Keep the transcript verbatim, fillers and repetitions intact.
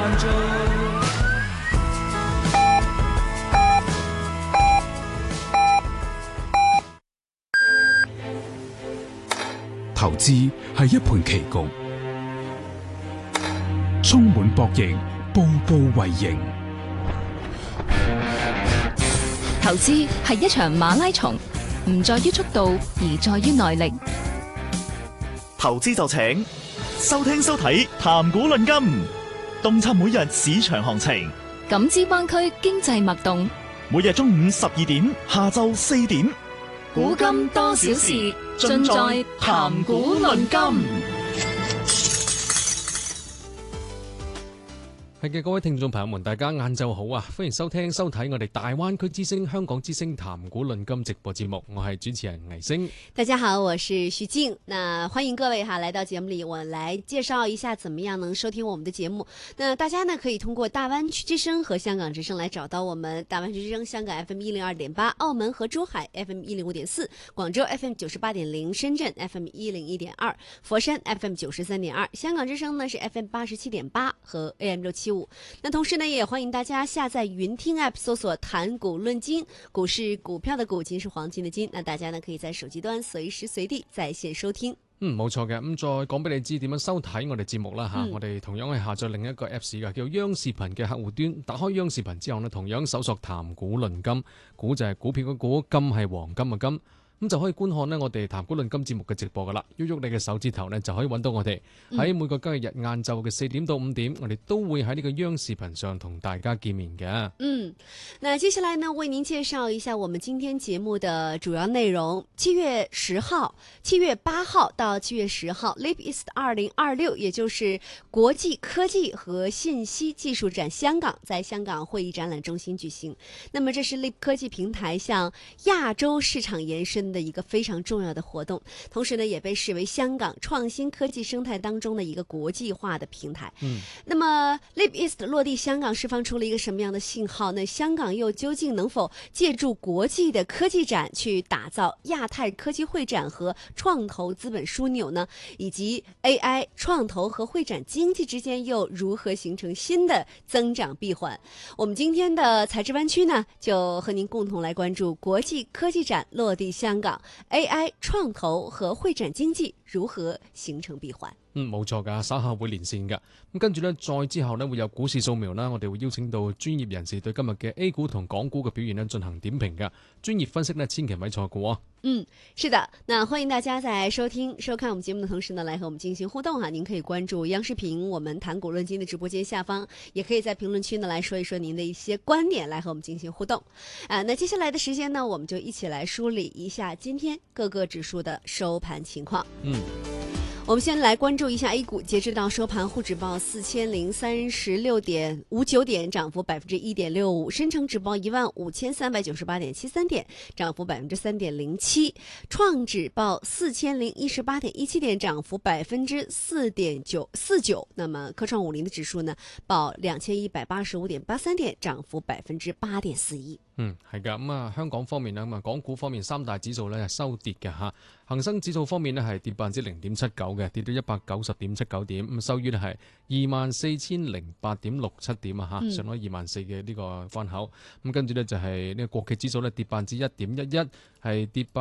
飯做。 投資係一盤棋局，充滿博弈，步步為營。 投資係一場馬拉松，唔在於速度，而在於耐力。 投資就請收聽收睇談股論金，洞察每日市場行情， 感知灣區經濟脈動。 每日中午十二點，下晝四點， 古今多少事，盡在談股論金。 係嘅，各位聽眾朋友們，大家晏晝好啊！歡迎收聽收睇我哋大灣區之聲、香港之聲談股論金直播節目，我係主持人倪星。 大家好，我是徐靜。那歡迎各位哈來到節目裏，我來介紹一下怎麼樣能收聽我們的節目。那大家呢可以通過大灣區之聲和香港之聲來找到我們。大灣區之聲香港 F M 一零二點八，澳門和珠海 F M 一零五點四，廣州 F M 九十八點零，深圳 F M 一零一點二，佛山 F M 九十三點二，香港之聲呢是 F M 八十七點八和 A M 六七五。那同時呢，也歡迎大家下載雲聽 App， 搜索談股論金，股是股票的股，金是黃金的金。那大家呢可以在手機端隨時隨地在線收聽。 嗯，冇錯嘅。咁再講俾你知點樣收睇我哋節目啦吓、嗯，我哋同樣係下載另一個 Apps 嘅，叫央視頻嘅客戶端。打開央視頻之後呢，同樣搜索談股論金，股就係股票嘅股，金係黃金嘅金。咁就可以觀看呢我哋談股論金節目嘅直播噶啦，喐喐你嘅手指頭呢，就可以揾到我哋喺每個交易日晏晝嘅四點到五點，我哋都會喺呢個央視頻上同大家見面嘅。 嗯，那接下來呢，為您介紹一下我們今天節目的主要內容。七月十號、七月八號到七月十號 ，Leap East 二零二六，也就是國際科技和信息技術展香港，在香港會議展覽中心舉行。那麼這是 Leap 科技平台向亞洲市場延伸的一個非常重要的活動，同時呢也被視為香港創新科技生態當中的一個國際化的平台。嗯，那麼 Leap East 落地香港釋放出了一個什麼樣的信號？那香港又究竟能否借助國際的科技展去打造亞太科技會展和創投資本樞紐呢？以及 A I 創投和會展經濟之間又如何形成新的增長閉環？我們今天的財智灣區呢，就和您共同來關注國際科技展落地香港，A I 創投和會展經濟如何形成閉環？ 嗯，冇錯噶，稍後會連線噶。咁跟住呢，再之後呢，會有股市掃描啦。我哋會邀請到專業人士對今日嘅 A 股同港股嘅表現呢進行點評噶。專業分析呢，千祈唔可以錯過。 嗯，是的。那歡迎大家在收聽收看我們節目的同時呢，來和我們進行互動哈。您可以關注央視頻我們談股論金的直播間下方，也可以在評論區呢來說一說您的一些觀點，來和我們進行互動。啊，那接下來的時間呢，我們就一起來梳理一下今天各個指數的收盤情況。 嗯。 我們先來關注一下 A 股，截至到收盤，滬指報四千零三十六點五九點，漲幅百分之一點六五；深成指報一萬五千三百九十八點七三點，漲幅百分之三點零七；創指報四千零一十八點一七點，漲幅百分之四點九四九。那麼科創五零的指數呢，報兩千一百八十五點八三點，漲幅百分之八點四一。 嗯，係噶，咁啊，香港方面咧，咁啊，港股方面三大指數咧係收跌嘅吓，恒生指數方面咧係跌百分之零點七九嘅，跌到一百九十點七九點，咁收於咧係二萬四千零八點六七點啊吓，上咗二萬四嘅呢個關口，咁跟住咧就係呢個國企指數咧跌百分之一點一一，係跌百